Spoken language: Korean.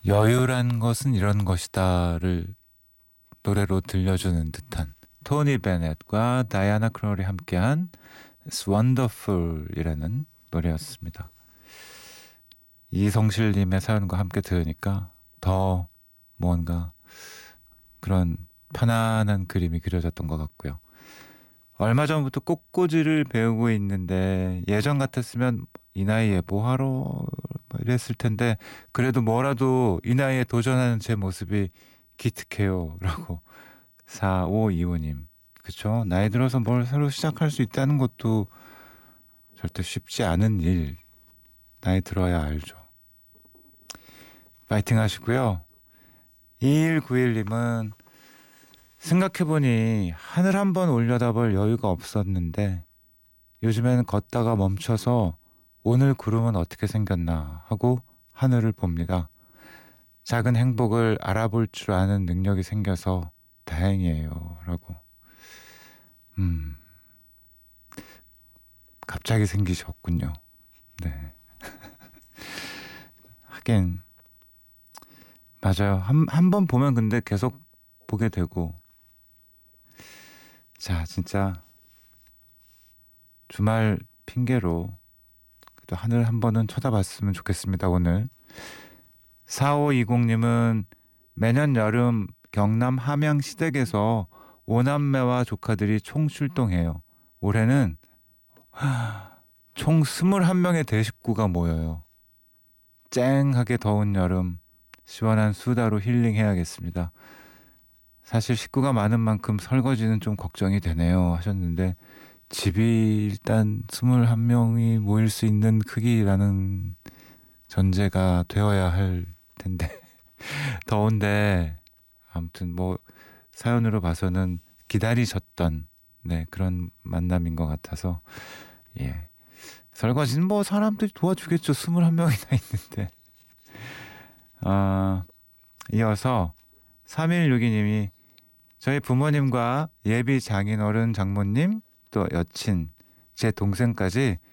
여유란 것은 이런 것이다를 노래로 들려주는 듯한 토니 베넷과 다이아나 크롤이 함께한 It's Wonderful이라는 노래였습니다. 이성실님의 사연과 함께 들으니까 더 뭔가 그런 편안한 그림이 그려졌던 것 같고요. 얼마 전부터 꽃꽂이를 배우고 있는데 예전 같았으면 이 나이에 뭐하러 뭐 이랬을 텐데 그래도 뭐라도 이 나이에 도전하는 제 모습이 기특해요 라고 4525님. 그쵸? 나이 들어서 뭘 새로 시작할 수 있다는 것도 절대 쉽지 않은 일. 나이 들어야 알죠. 파이팅 하시고요. 2191님은 생각해보니 하늘 한번 올려다볼 여유가 없었는데 요즘에는 걷다가 멈춰서 오늘 구름은 어떻게 생겼나 하고 하늘을 봅니다. 작은 행복을 알아볼 줄 아는 능력이 생겨서 다행이에요 라고. 갑자기 생기셨군요. 네. 하긴 맞아요. 한 번 보면 근데 계속 보게 되고. 자, 진짜 주말 핑계로 또 하늘 한 번은 쳐다봤으면 좋겠습니다. 오늘 4520님은 매년 여름 경남 함양 시댁에서 오남매와 조카들이 총 출동해요. 올해는 총 21명의 대식구가 모여요. 쨍하게 더운 여름 시원한 수다로 힐링해야겠습니다. 사실 식구가 많은 만큼 설거지는 좀 걱정이 되네요 하셨는데 집이 일단 21명이 모일 수 있는 크기라는 전제가 되어야 할 텐데 더운데 아무튼 뭐 사연으로 봐서는 기다리셨던 그런 만남인 것 같아서 예. 설거지는 뭐 사람들이 도와주겠죠. 21명이나 있는데. 이어서 3162님이 저희 부모님과 예비 장인어른 장모님 또 여친 제 동생까지